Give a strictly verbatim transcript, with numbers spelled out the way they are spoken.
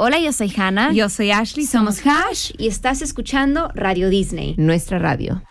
Hola, yo soy Hannah. Yo soy Ashley. Somos Hash y estás escuchando Radio Disney, nuestra radio.